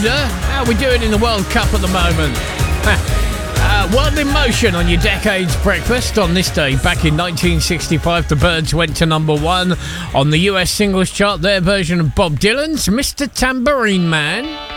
order. How are we doing in the World Cup at the moment? World in Motion on your Decades Breakfast. On this day, back in 1965, the Byrds went to number 1 on the US singles chart. Their version of Bob Dylan's Mr. Tambourine Man.